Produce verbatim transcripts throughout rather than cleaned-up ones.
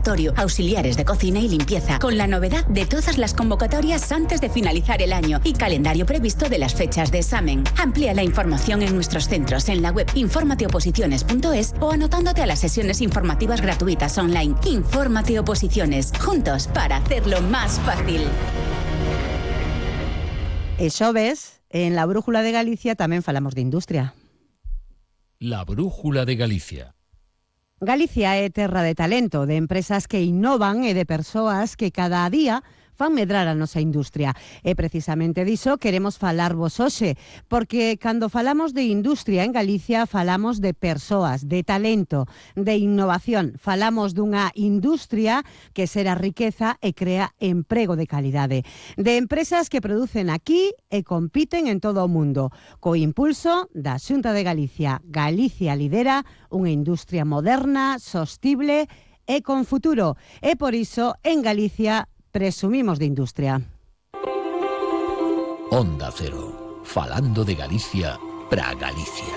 laboratorio, auxiliares de cocina y limpieza, con la novedad de todas las convocatorias antes de finalizar el año y calendario previsto de las fechas de examen. Amplía la información en nuestros centros en la web infórmate oposiciones punto es o anotándote a las sesiones informativas gratuitas online. Infórmate Oposiciones, juntos para hacerlo más fácil. E xoves, en la Brújula de Galicia tamén falamos de industria. La Brújula de Galicia. Galicia é terra de talento, de empresas que innovan e de persoas que cada día fan medrar a nosa industria. E precisamente diso queremos falarvos hoxe, porque cando falamos de industria en Galicia falamos de persoas, de talento, de innovación. Falamos dunha industria que xera riqueza e crea emprego de calidade. De empresas que producen aquí e compiten en todo o mundo. Co impulso da Xunta de Galicia, Galicia lidera unha industria moderna, sostible e con futuro. E por iso, en Galicia, presumimos de industria. Onda Cero, falando de Galicia para Galicia.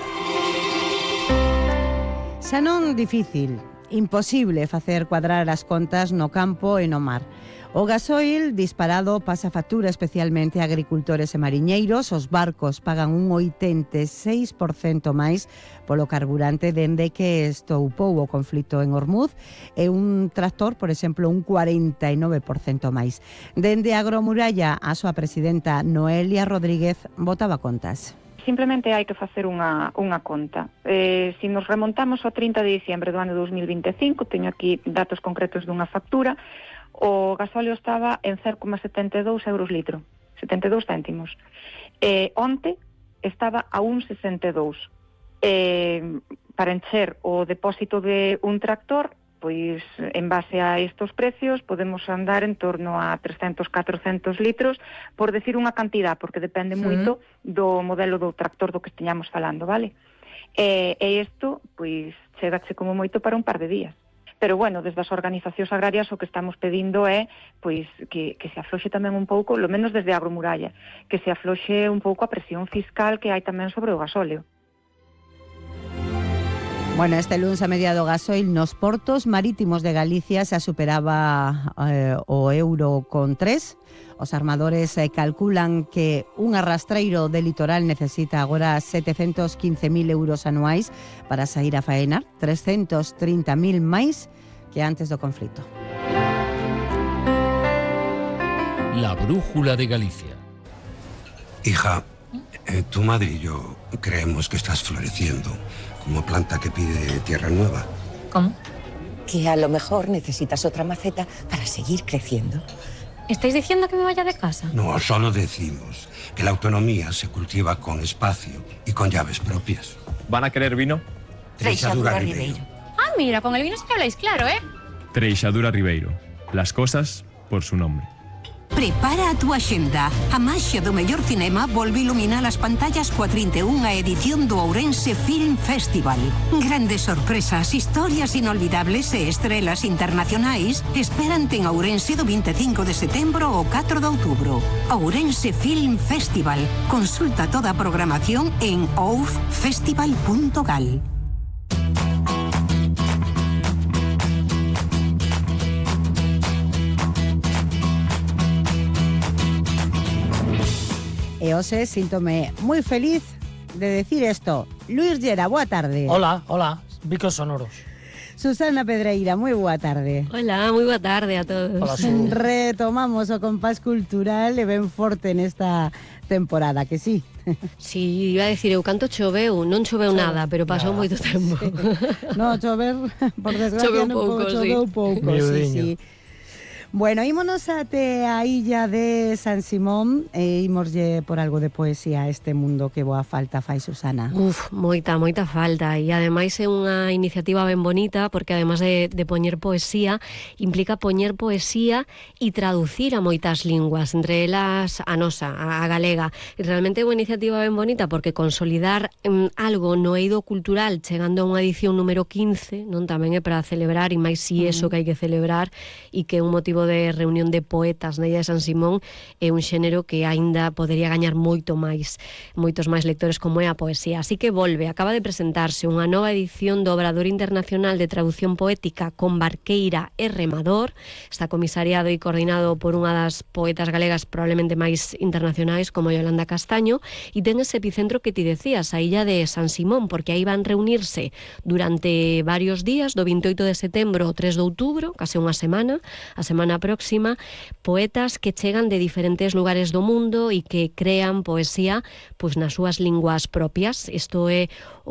Xa non difícil, imposible facer cuadrar as contas no campo e no mar. O gasoil disparado pasa factura especialmente a agricultores e mariñeiros. Os barcos pagan un oitenta e seis por cento máis polo carburante dende que estoupou o conflito en Hormuz e un tractor, por exemplo, un cuarenta e nove por cento máis. Dende Agromuralla, a súa presidenta Noelia Rodríguez botaba contas. Simplemente hai que facer unha, unha conta. Eh, se nos remontamos ao trinta de diciembre do ano dos mil vinte e cinco, teño aquí datos concretos dunha factura, o gasóleo estaba en cero coma setenta e dous euros litro, setenta e dous céntimos. Eh, onte estaba a un coma sesenta e dous. Eh, para encher o depósito de un tractor, pois en base a estos precios podemos andar en torno a trescentos, catrocentos litros, por decir unha cantidad, porque depende sí. moito do modelo do tractor do que esteñamos falando, vale? E, e isto, pois, chegache como moito para un par de días. Pero, bueno, desde as organizacións agrarias o que estamos pedindo é pois que, que se afloxe tamén un pouco, lo menos desde Agromuralla, que se afloxe un pouco a presión fiscal que hai tamén sobre o gasóleo. Bueno, este luns a media do gasoil nos portos marítimos de Galicia se superaba eh, o euro con tres. Os armadores eh, calculan que un arrastreiro de litoral necesita agora setecentos quince mil euros anuais para sair a faenar, trescentos trinta mil máis que antes do conflito. La Brújula de Galicia. Hija, eh, tu madre y yo creemos que estás floreciendo como planta que pide tierra nueva. ¿Cómo? Que a lo mejor necesitas otra maceta para seguir creciendo. ¿Estáis diciendo que me vaya de casa? No, solo decimos que la autonomía se cultiva con espacio y con llaves propias. ¿Van a querer vino? Treixadura Ribeiro. Ah, mira, con el vino sí que habláis claro, ¿eh? Treixadura Ribeiro. Las cosas por su nombre. Prepara a túa xenda. A maxia do mellor cinema volve iluminar as pantallas coa trinta e unha edición do Ourense Film Festival. Grandes sorpresas, historias inolvidables e estrelas internacionais esperante en Ourense do vinte e cinco de setembro ao catro de outubro. Ourense Film Festival. Consulta toda a programación en ouf festival punto gal. E hoxe síntome moi feliz de decir isto. Luis Llera, boa tarde. Hola, hola, bicos sonoros. Susana Pedreira, moi boa tarde. Hola, moi boa tarde a todos. Hola, retomamos o compás cultural e ben forte nesta temporada, que sí. Sí, iba a decir, eu canto choveu, non choveu Chove. nada, pero pasou Nada. moito tempo. Sí. No, chover, por desgracia, Choveu non pouco, choveu sí. pouco, sí, sí. Bueno, ímonos até a illa de San Simón e ímoslle por algo de poesía a este mundo que boa falta fai, Susana. Uf, moita, moita falta. E ademais é unha iniciativa ben bonita porque ademais de, de poñer poesía, implica poñer poesía e traducir a moitas linguas, entre elas a nosa, a galega. E realmente é unha iniciativa ben bonita porque consolidar um, algo no eido cultural chegando a unha edición número quince, non tamén é para celebrar, e máis si eso que hai que celebrar e que é un motivo tipo de reunión de poetas na Illa de San Simón é un xénero que aínda podería gañar moito máis, moitos máis lectores como é a poesía. Así que volve, acaba de presentarse unha nova edición do Obradoiro Internacional de Traducción Poética con Barqueira e Remador. Está comisariado e coordinado por unha das poetas galegas probablemente máis internacionais como Yolanda Castaño, e ten ese epicentro que ti decías, a Illa de San Simón, porque aí van reunirse durante varios días, do veintioito de setembro ao tres de outubro, case unha semana, a semana próxima, poetas que chegan de diferentes lugares do mundo e que crean poesía pois nas súas linguas propias. Isto é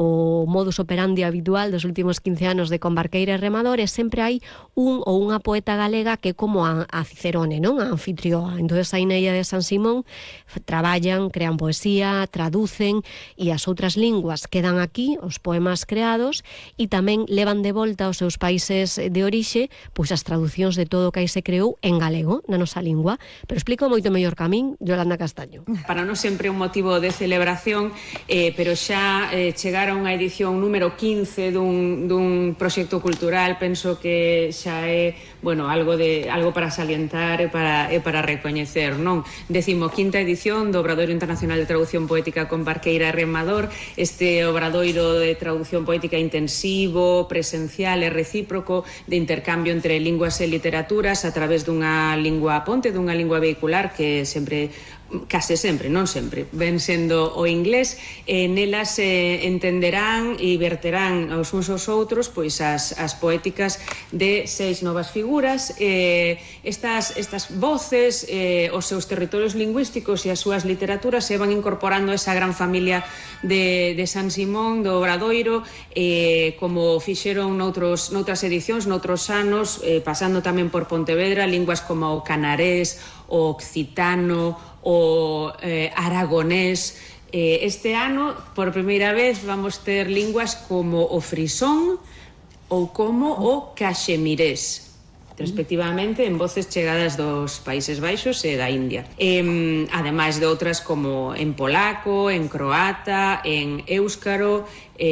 o modus operandi habitual dos últimos quince anos de Con Barqueira e Remador, e sempre hai un ou unha poeta galega que é como a, a Cicerone, non? A anfitrioa. Entonces aí na Illa de San Simón traballan, crean poesía, traducen, e as outras linguas quedan aquí, os poemas creados, e tamén levan de volta aos seus países de orixe pois as traducións de todo o que aí se creou en galego, na nosa lingua. Pero explico moito mellor que a min, Yolanda Castaño. Para nós sempre un motivo de celebración, eh, pero xa eh, chegar a unha edición número quince dun, dun proxecto cultural, penso que xa é, bueno, algo de algo para salientar e para, e para recoñecer, non? Decimoquinta edición do Obradoiro Internacional de Traducción Poética con Barqueira e Remador, este obradoiro de traducción poética intensivo, presencial e recíproco, de intercambio entre linguas e literaturas a través dunha lingua ponte, dunha lingua vehicular que sempre, case sempre, non sempre, ven sendo o inglés, e nelas eh, entenderán e verterán aos uns aos outros pois as, as poéticas de seis novas figuras. Eh, estas, estas voces, eh, os seus territorios lingüísticos e as súas literaturas se van incorporando a esa gran familia de, de San Simón, do Obradoiro, eh, como fixeron noutros, noutras edicións, noutros anos, eh, pasando tamén por Pontevedra, linguas como o canarés, o occitano, o eh, aragonés. Eh, este ano, por primeira vez, vamos ter linguas como o frisón ou como o caxemirés, respectivamente, en voces chegadas dos Países Baixos e da India. Eh, ademais de outras como en polaco, en croata, en éuscaro,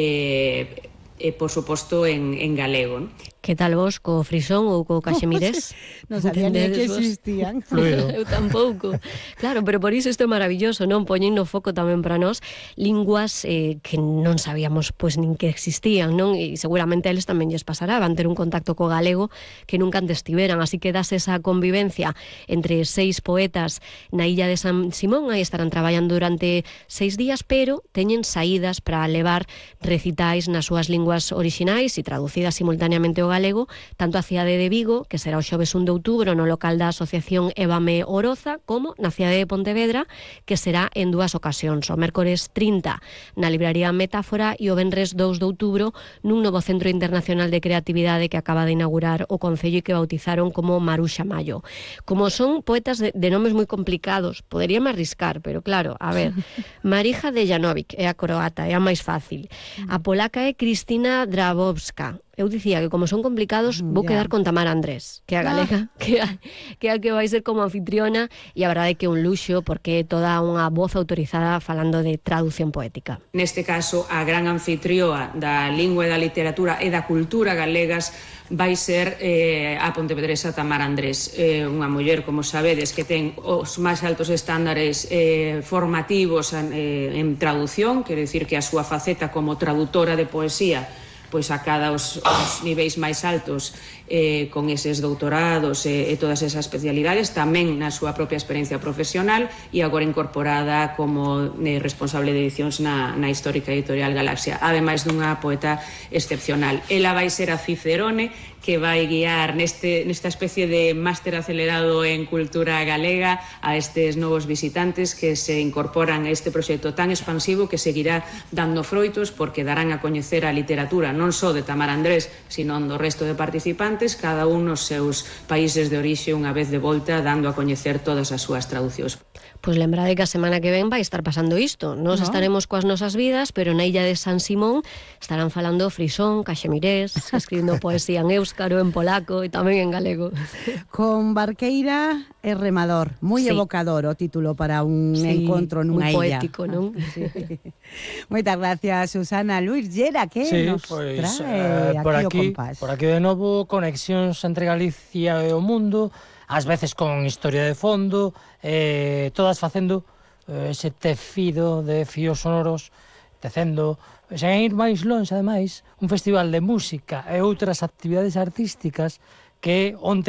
eh, e, por suposto, en, en galego. Que tal vos co frisón ou co caxemirés? Non sabía ni que existían. Eu tampouco. Claro, pero por iso isto é maravilloso, non? Poñen no foco tamén para nós linguas eh, que non sabíamos pois nin que existían, non? E seguramente a eles tamén lles pasará, van ter un contacto co galego que nunca antes tiveran, así que das esa convivencia entre seis poetas na Illa de San Simón, aí estarán traballando durante seis días, pero teñen saídas para levar recitais nas súas linguas orixinais e traducidas simultaneamente ao galego, tanto a cidade de Vigo, que será o xoves un de outubro no local da Asociación Évame Oroza, como na cidade de Pontevedra, que será en dúas ocasións, o mércores trinta na libraría Metáfora e o venres dous de outubro nun novo Centro Internacional de Creatividade que acaba de inaugurar o Concello e que bautizaron como Maruxa Mayo. Como son poetas de, de nomes moi complicados, poderíame arriscar, pero claro, a ver, Marija Dejanovic é a croata, é a máis fácil. A polaca é Kristina Drabowska. Eu dicía que como son complicados vou Ya. quedar con Tamara Andrés, que é a galega, que, a, que é a que vai ser como anfitriona, e a verdade é que é un luxo porque é toda unha voz autorizada falando de traducción poética. Neste caso, a gran anfitrioa da lingua e da literatura e da cultura galegas vai ser eh, a pontevedresa Tamara Andrés, eh, unha muller, como sabedes, que ten os máis altos estándares eh, formativos eh, en traducción, quero dicir que a súa faceta como traductora de poesía pois a cada os, os niveis máis altos, eh, con eses doutorados e, e todas esas especialidades, tamén na súa propia experiencia profesional, e agora incorporada como eh, responsable de edicións na, na histórica editorial Galaxia, ademais dunha poeta excepcional. Ela vai ser a Cicerone, que vai guiar neste, nesta especie de máster acelerado en cultura galega a estes novos visitantes que se incorporan a este proxecto tan expansivo que seguirá dando froitos, porque darán a coñecer a literatura non só de Tamara Andrés, sino do resto de participantes, cada un nos seus países de orixe, unha vez de volta, dando a coñecer todas as súas traducións. Pois lembrade que a semana que ven vai estar pasando isto. Nos No. estaremos coas nosas vidas, pero na Illa de San Simón estarán falando frisón, caxemirés, escribindo poesía en éuscaro, en polaco e tamén en galego. Con Barqueira e Remador. Moi Sí. evocador o título para un Sí, encontro nunha moi illa. poético, non? Sí. Moitas gracias, Susana. Luis Llera, que Sí, nos pois, trae eh, por aquí, aquí, o compás? por aquí de novo, conexións entre Galicia e o mundo, ás veces con historia de fondo, eh, todas facendo eh, ese tecido de fíos sonoros, tecendo, sen ir máis longe, ademais, un festival de música e outras actividades artísticas que onte